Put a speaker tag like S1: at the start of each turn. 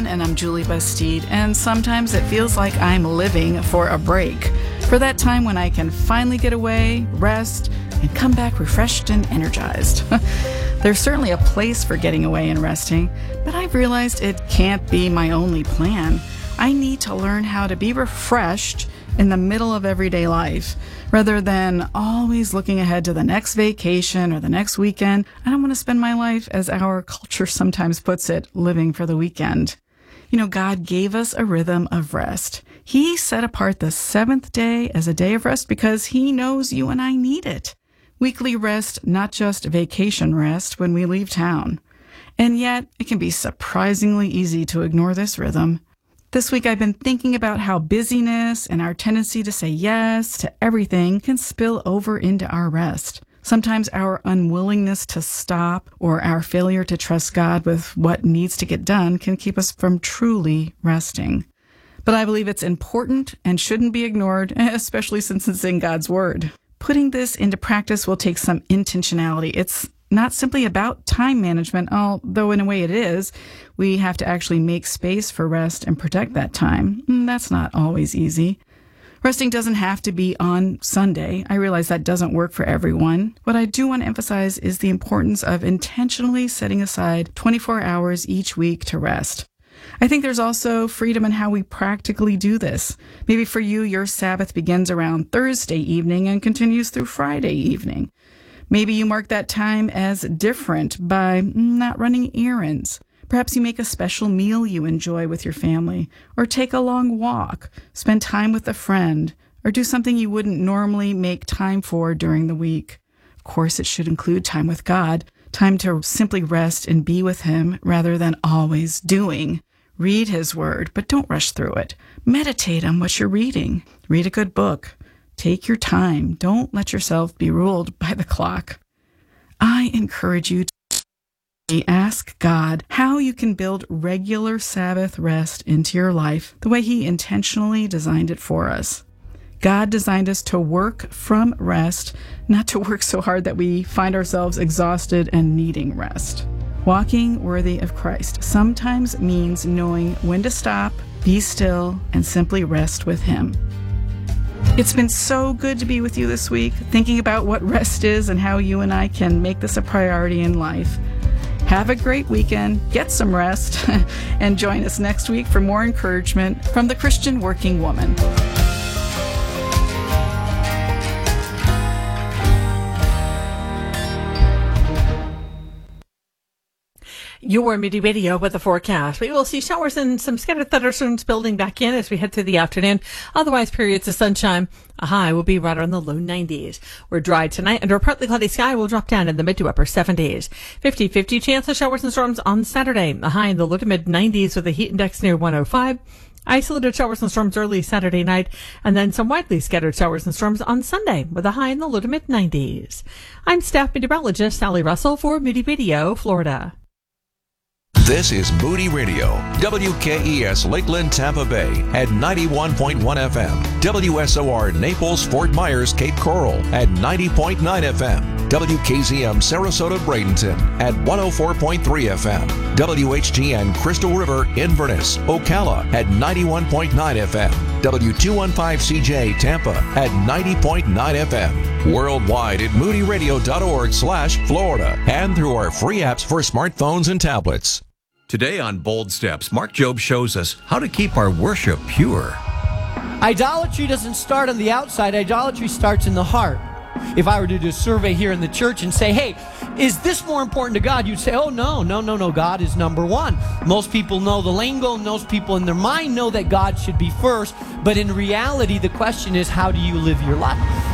S1: everyone, and I'm Julie Bastide, and sometimes it feels like I'm living for a break. For that time when I can finally get away, rest, and come back refreshed and energized. There's certainly a place for getting away and resting, but I've realized it can't be my only plan. I need to learn how to be refreshed in the middle of everyday life, rather than always looking ahead to the next vacation or the next weekend. I don't want to spend my life, as our culture sometimes puts it, living for the weekend. You know, God gave us a rhythm of rest. He set apart the seventh day as a day of rest because He knows you and I need it. Weekly rest, not just vacation rest when we leave town. And yet, it can be surprisingly easy to ignore this rhythm. This week, I've been thinking about how busyness and our tendency to say yes to everything can spill over into our rest. Sometimes our unwillingness to stop or our failure to trust God with what needs to get done can keep us from truly resting. But I believe it's important and shouldn't be ignored, especially since it's in God's Word. Putting this into practice will take some intentionality. It's not simply about time management, although in a way it is. We have to actually make space for rest and protect that time. That's not always easy. Resting doesn't have to be on Sunday. I realize that doesn't work for everyone. What I do want to emphasize is the importance of intentionally setting aside 24 hours each week to rest. I think there's also freedom in how we practically do this. Maybe for you, your Sabbath begins around Thursday evening and continues through Friday evening. Maybe you mark that time as different by not running errands. Perhaps you make a special meal you enjoy with your family, or take a long walk, spend time with a friend, or do something you wouldn't normally make time for during the week. Of course, it should include time with God, time to simply rest and be with Him rather than always doing. Read His Word, but don't rush through it. Meditate on what you're reading. Read a good book. Take your time. Don't let yourself be ruled by the clock. I encourage you to ask God how you can build regular Sabbath rest into your life the way He intentionally designed it for us. God designed us to work from rest, not to work so hard that we find ourselves exhausted and needing rest. Walking worthy of Christ sometimes means knowing when to stop, be still, and simply rest with Him. It's been so good to be with you this week, thinking about what rest is and how you and I can make this a priority in life. Have a great weekend, get some rest, and join us next week for more encouragement from the Christian working woman.
S2: Your Moody Radio with the forecast. We will see showers and some scattered thunderstorms building back in as we head through the afternoon. Otherwise, periods of sunshine. A high will be right around the low 90s. We're dry tonight under a partly cloudy sky will drop down in the mid to upper 70s. 50-50 chance of showers and storms on Saturday. A high in the low to mid 90s with a heat index near 105. Isolated showers and storms early Saturday night, and then some widely scattered showers and storms on Sunday with a high in the low to mid 90s. I'm staff meteorologist Sally Russell for Moody Radio, Florida.
S3: This is Moody Radio, WKES Lakeland, Tampa Bay at 91.1 FM, WSOR Naples, Fort Myers, Cape Coral at 90.9 FM, WKZM Sarasota, Bradenton at 104.3 FM, WHGN Crystal River, Inverness, Ocala at 91.9 FM, W215CJ Tampa at 90.9 FM, worldwide at moodyradio.org/Florida, and through our free apps for smartphones and tablets.
S4: Today on Bold Steps, Mark Jobe shows us how to keep our worship pure.
S5: Idolatry doesn't start on the outside. Idolatry starts in the heart. If I were to do a survey here in the church and say, hey, is this more important to God? You'd say, oh, no. God is number one. Most people know the lingo. Most people in their mind know that God should be first. But in reality, the question is, how do you live your life?